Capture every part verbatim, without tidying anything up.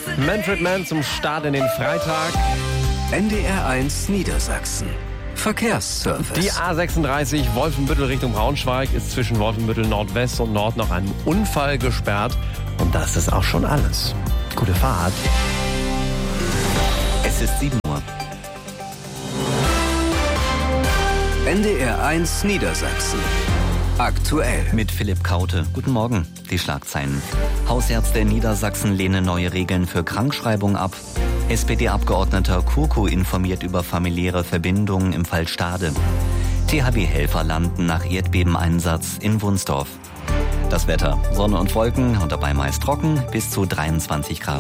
Manfred Mann zum Start in den Freitag. N D R eins Niedersachsen. Verkehrsservice. Die A sechsunddreißig Wolfenbüttel Richtung Braunschweig ist zwischen Wolfenbüttel Nordwest und Nord nach einem Unfall gesperrt. Und das ist auch schon alles. Gute Fahrt. Es ist sieben Uhr. N D R eins Niedersachsen. Aktuell. Mit Philipp Kaute. Guten Morgen. Die Schlagzeilen. Hausärzte in Niedersachsen lehnen neue Regeln für Krankschreibung ab. S P D-Abgeordneter Kurku informiert über familiäre Verbindungen im Fall Stade. T H W-Helfer landen nach Erdbebeneinsatz in Wunsdorf. Das Wetter. Sonne und Wolken und dabei meist trocken, bis zu dreiundzwanzig Grad.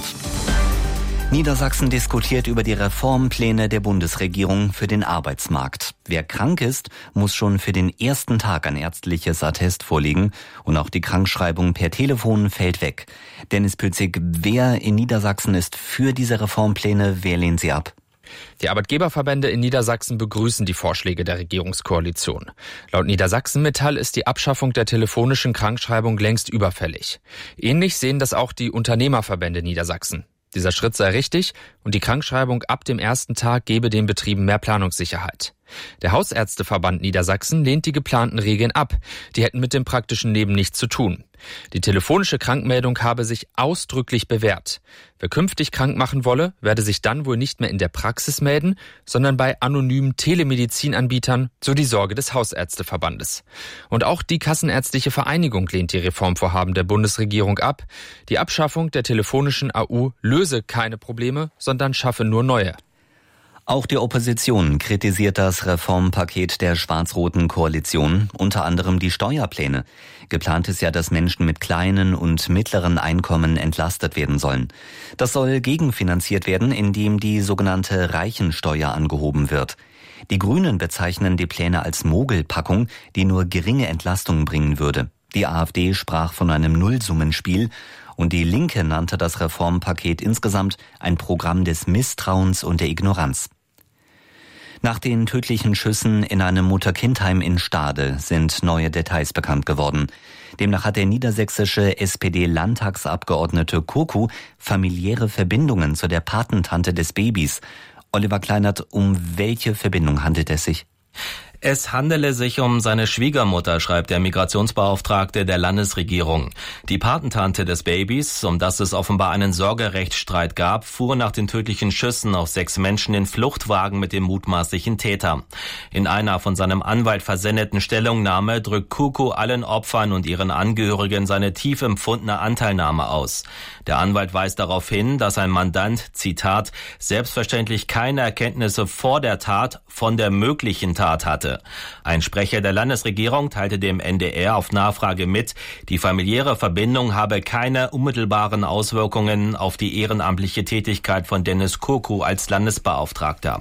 Niedersachsen diskutiert über die Reformpläne der Bundesregierung für den Arbeitsmarkt. Wer krank ist, muss schon für den ersten Tag ein ärztliches Attest vorlegen und auch die Krankschreibung per Telefon fällt weg. Dennis Pützig, wer in Niedersachsen ist für diese Reformpläne, wer lehnt sie ab? Die Arbeitgeberverbände in Niedersachsen begrüßen die Vorschläge der Regierungskoalition. Laut Niedersachsen Metall ist die Abschaffung der telefonischen Krankschreibung längst überfällig. Ähnlich sehen das auch die Unternehmerverbände Niedersachsen. Dieser Schritt sei richtig und die Krankschreibung ab dem ersten Tag gebe den Betrieben mehr Planungssicherheit. Der Hausärzteverband Niedersachsen lehnt die geplanten Regeln ab. Die hätten mit dem praktischen Leben nichts zu tun. Die telefonische Krankmeldung habe sich ausdrücklich bewährt. Wer künftig krank machen wolle, werde sich dann wohl nicht mehr in der Praxis melden, sondern bei anonymen Telemedizinanbietern, so die Sorge des Hausärzteverbandes. Und auch die Kassenärztliche Vereinigung lehnt die Reformvorhaben der Bundesregierung ab. Die Abschaffung der telefonischen A U löse keine Probleme, sondern schaffe nur neue. Auch die Opposition kritisiert das Reformpaket der schwarz-roten Koalition, unter anderem die Steuerpläne. Geplant ist ja, dass Menschen mit kleinen und mittleren Einkommen entlastet werden sollen. Das soll gegenfinanziert werden, indem die sogenannte Reichensteuer angehoben wird. Die Grünen bezeichnen die Pläne als Mogelpackung, die nur geringe Entlastungen bringen würde. Die AfD sprach von einem Nullsummenspiel. Und die Linke nannte das Reformpaket insgesamt ein Programm des Misstrauens und der Ignoranz. Nach den tödlichen Schüssen in einem Mutter-Kind-Heim in Stade sind neue Details bekannt geworden. Demnach hat der niedersächsische S P D-Landtagsabgeordnete Kurku familiäre Verbindungen zu der Patentante des Babys. Oliver Kleinert, um welche Verbindung handelt es sich? Es handele sich um seine Schwiegermutter, schreibt der Migrationsbeauftragte der Landesregierung. Die Patentante des Babys, um das es offenbar einen Sorgerechtsstreit gab, fuhr nach den tödlichen Schüssen auf sechs Menschen in Fluchtwagen mit dem mutmaßlichen Täter. In einer von seinem Anwalt versendeten Stellungnahme drückt Kurku allen Opfern und ihren Angehörigen seine tief empfundene Anteilnahme aus. Der Anwalt weist darauf hin, dass ein Mandant, Zitat, selbstverständlich keine Erkenntnisse vor der Tat von der möglichen Tat hatte. Ein Sprecher der Landesregierung teilte dem N D R auf Nachfrage mit, die familiäre Verbindung habe keine unmittelbaren Auswirkungen auf die ehrenamtliche Tätigkeit von Dennis Kurku als Landesbeauftragter.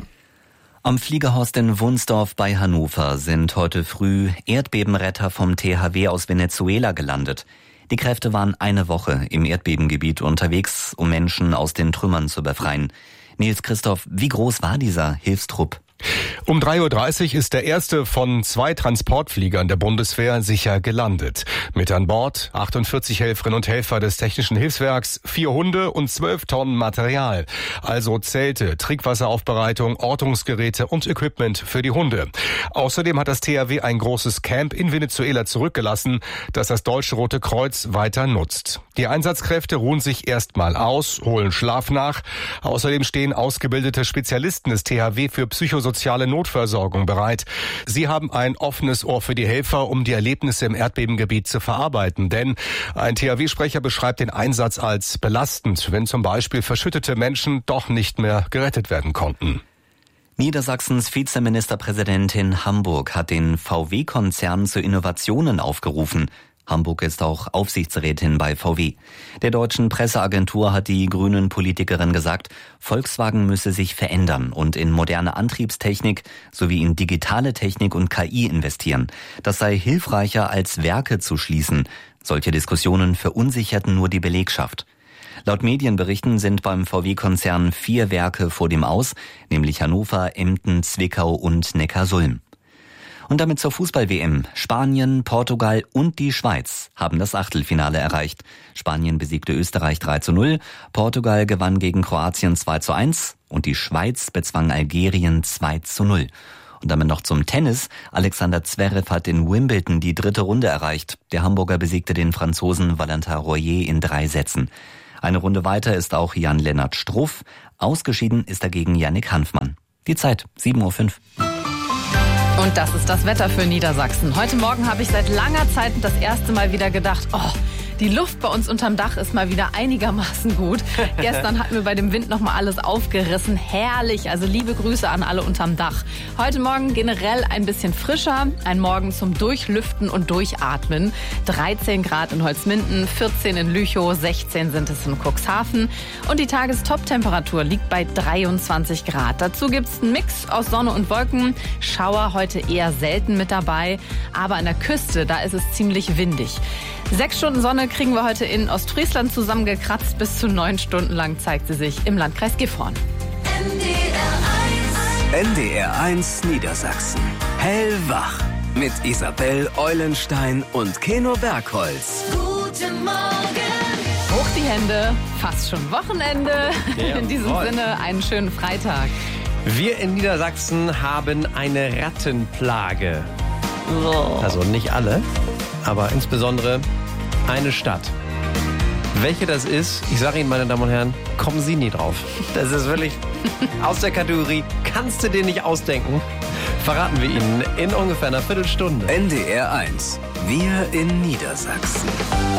Am Fliegerhorst in Wunsdorf bei Hannover sind heute früh Erdbebenretter vom T H W aus Venezuela gelandet. Die Kräfte waren eine Woche im Erdbebengebiet unterwegs, um Menschen aus den Trümmern zu befreien. Nils Christoph, wie groß war dieser Hilfstrupp? Um drei Uhr dreißig ist der erste von zwei Transportfliegern der Bundeswehr sicher gelandet. Mit an Bord achtundvierzig Helferinnen und Helfer des Technischen Hilfswerks, vier Hunde und zwölf Tonnen Material. Also Zelte, Trinkwasseraufbereitung, Ortungsgeräte und Equipment für die Hunde. Außerdem hat das T H W ein großes Camp in Venezuela zurückgelassen, das das Deutsche Rote Kreuz weiter nutzt. Die Einsatzkräfte ruhen sich erstmal aus, holen Schlaf nach. Außerdem stehen ausgebildete Spezialisten des T H W für psychosoziale Notversorgung bereit. Sie haben ein offenes Ohr für die Helfer, um die Erlebnisse im Erdbebengebiet zu verarbeiten. Denn ein T H W-Sprecher beschreibt den Einsatz als belastend, wenn zum Beispiel verschüttete Menschen doch nicht mehr gerettet werden konnten. Niedersachsens Vizeministerpräsidentin Hamburg hat den V W-Konzern zu Innovationen aufgerufen. Hamburg ist auch Aufsichtsrätin bei V W. Der deutschen Presseagentur hat die Grünen-Politikerin gesagt, Volkswagen müsse sich verändern und in moderne Antriebstechnik sowie in digitale Technik und K I investieren. Das sei hilfreicher als Werke zu schließen. Solche Diskussionen verunsicherten nur die Belegschaft. Laut Medienberichten sind beim V W-Konzern vier Werke vor dem Aus, nämlich Hannover, Emden, Zwickau und Neckarsulm. Und damit zur Fußball-W M. Spanien, Portugal und die Schweiz haben das Achtelfinale erreicht. Spanien besiegte Österreich drei zu null, Portugal gewann gegen Kroatien zwei zu eins und die Schweiz bezwang Algerien zwei zu null. Und damit noch zum Tennis. Alexander Zverev hat in Wimbledon die dritte Runde erreicht. Der Hamburger besiegte den Franzosen Valentin Royer in drei Sätzen. Eine Runde weiter ist auch Jan-Lennart Struff. Ausgeschieden ist dagegen Yannick Hanfmann. Die Zeit, sieben Uhr fünf. Und das ist das Wetter für Niedersachsen. Heute Morgen habe ich seit langer Zeit das erste Mal wieder gedacht, oh, die Luft bei uns unterm Dach ist mal wieder einigermaßen gut. Gestern hatten wir bei dem Wind noch mal alles aufgerissen. Herrlich, also liebe Grüße an alle unterm Dach. Heute Morgen generell ein bisschen frischer. Ein Morgen zum Durchlüften und Durchatmen. dreizehn Grad in Holzminden, vierzehn in Lüchow, sechzehn sind es in Cuxhaven. Und die Tagestop-Temperatur liegt bei dreiundzwanzig Grad. Dazu gibt es einen Mix aus Sonne und Wolken. Schauer heute eher selten mit dabei. Aber an der Küste, da ist es ziemlich windig. Sechs Stunden Sonne kriegen wir heute in Ostfriesland zusammengekratzt. Bis zu neun Stunden lang zeigt sie sich im Landkreis Gifhorn. N D R eins Niedersachsen. Hellwach. Mit Isabel Eulenstein und Keno Bergholz. Guten Morgen. Hoch die Hände. Fast schon Wochenende. Ja, in diesem voll. Sinne einen schönen Freitag. Wir in Niedersachsen haben eine Rattenplage. Also nicht alle, aber insbesondere eine Stadt. Welche das ist, ich sage Ihnen, meine Damen und Herren, kommen Sie nie drauf. Das ist wirklich aus der Kategorie, kannst du dir nicht ausdenken. Verraten wir Ihnen in ungefähr einer Viertelstunde. N D R eins. Wir in Niedersachsen.